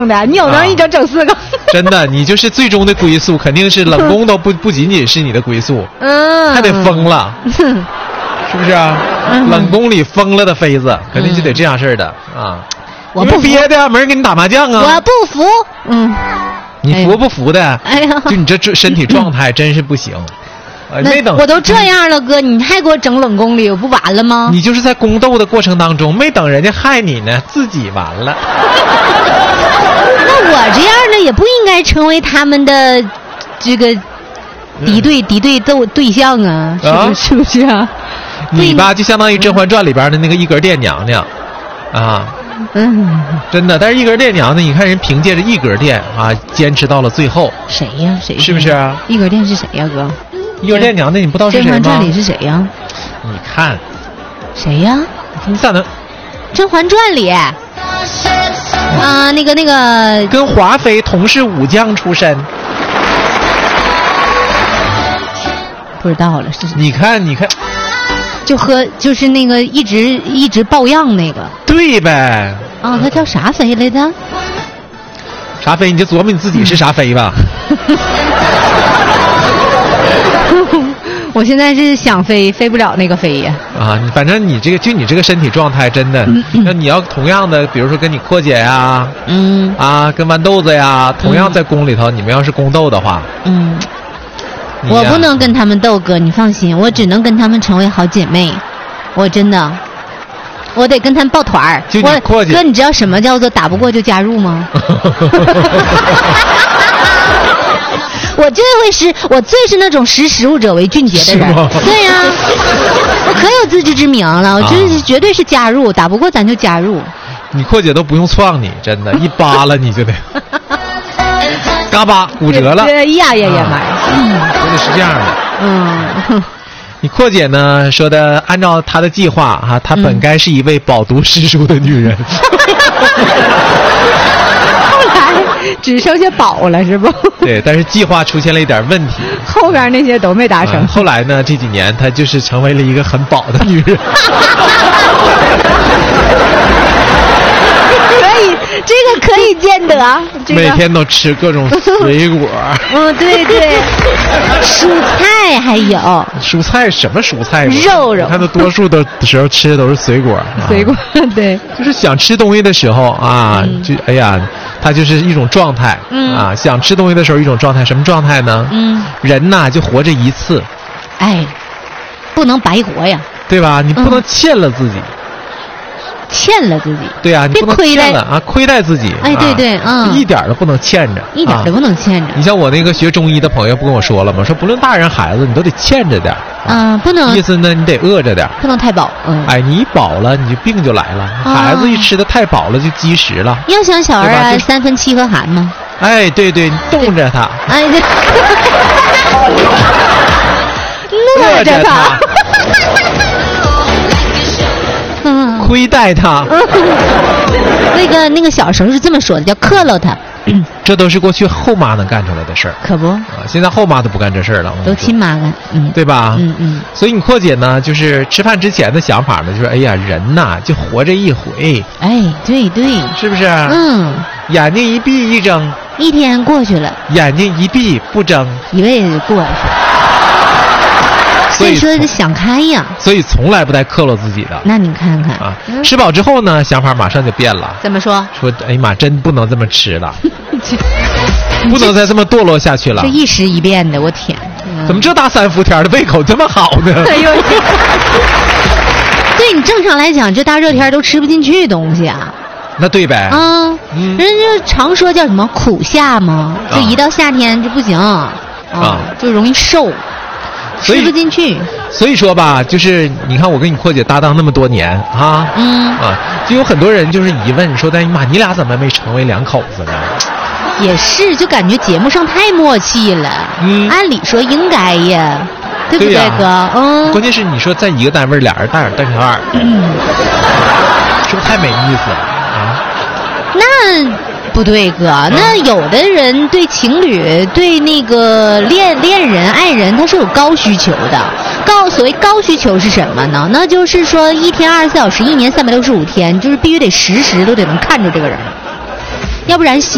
的，你有能一整4个。 真的，你就是最终的归宿，肯定是冷宫都不仅仅是你的归宿，还得疯了，是不是啊？冷宫里疯了的妃子，肯定就得这样式的啊！ 我不服别的没人跟你打麻将啊！ 我不服， 你服不服的？ 哎呀， 就你这身体状态真是不行。没等我都这样了，哥，你还给我整冷宫里，我不完了吗？ 你就是在宫斗的过程当中，没等人家害你呢，自己完了。 那我这样的也不应该成为他们的这个敌对对象啊，是不是啊？ 你吧，就相当于《甄嬛传》里边的那个一格殿娘娘啊。真的，但是一格殿娘呢？你看人凭借着一格殿啊，坚持到了最后。 谁呀？谁是不是啊？ 一格殿是谁呀，哥？ 一格殿娘娘，你不知道是谁吗？ 甄嬛传里是谁呀？ 你看， 谁呀？ 你咋能？ 甄嬛传里啊，那个跟华妃同是武将出身。 不知道了，是谁？ 你看。 就是那个一直抱恙那个。对呗。 啊，他叫啥妃来的？ 啥妃？你就琢磨你自己是啥妃吧。 我现在是想飞不了那个飞呀。 啊，反正你这个身体状态真的，那你要同样的，比如说跟你阔姐呀，跟豌豆子呀，同样在宫里头，你们要是宫斗的话， 我不能跟他们斗，哥，你放心，我只能跟他们成为好姐妹。我真的，我得跟他们抱团儿。 就你阔姐， 哥，你知道什么叫做打不过就加入吗？我最是那种识时务者为俊杰的人。对呀，我可有自知之明了，我这绝对是加入，打不过咱就加入。 你阔姐都不用撞你，真的，一扒拉你就得。嘎巴骨折了， 呀妈！ 我得是这样的。你阔姐呢说的，按照她的计划她本该是一位饱读诗书的女人， 后来只剩下饱了，是不？ 对，但是计划出现了一点问题， 后边那些都没达成。 后来呢，这几年她就是成为了一个很饱的女人。 这个可以见得， 每天都吃各种水果。 对，蔬菜还有蔬菜，什么蔬菜？ 肉， 看他多数的时候吃的都是水果。 水果，对， 就是想吃东西的时候啊，就哎呀，它就是一种状态啊。想吃东西的时候一种状态，什么状态呢？人呐就活着一次， 不能白活呀， 对吧？你不能欠了自己。 欠了自己， 对啊，你不能欠了啊，亏待自己。 对， 一点都不能欠着， 一点都不能欠着。 你像我那个学中医的朋友不跟我说了吗？说不论大人孩子，你都得欠着点。 不能。 意思呢，你得饿着点， 不能太饱。 你一饱了，你就病就来了。孩子一吃的太饱了，就积食了。 要想小儿3分7和寒吗？ 对，你冻着他。 饿着他。 亏待他。 那个小时候是这么说的，叫克了他。 这都是过去后妈能干出来的事儿， 可不现在后妈都不干这事儿了， 都亲妈干， 对吧？所以你阔姐呢，就是吃饭之前的想法呢，就是哎呀，人呐就活这一回， 对，是不是？眼睛一闭一睁， 一天过去了； 眼睛一闭不睁， 一辈子就过去了。所以说想开呀， 所以从来不带克落自己的。 那你看看啊，吃饱之后呢，想法马上就变了。 怎么说？ 说哎呀妈，真不能这么吃了，不能再这么堕落下去了。 这一时一变的，我天！ 怎么这大3伏天的胃口这么好呢？ 对你正常来讲，这大热天都吃不进去东西啊。 那对呗。 人就常说叫什么苦夏嘛，就一到夏天就不行就容易瘦。吃不进去， 所以说吧，就是你看我跟你阔姐搭档那么多年就有很多人就是疑问说：“哎呀妈，你俩怎么没成为2口子呢？” 也是，就感觉节目上太默契了。按理说应该呀，对不对，哥？ 关键是你说在一个单位俩人大眼瞪小眼，是不是太没意思了啊？ 那不对，哥，那有的人对情侣、对那个恋人、爱人，他是有高需求的。所谓高需求是什么呢？那就是说一天24小时，1年365天，就是必须得时时都得能看着这个人，要不然心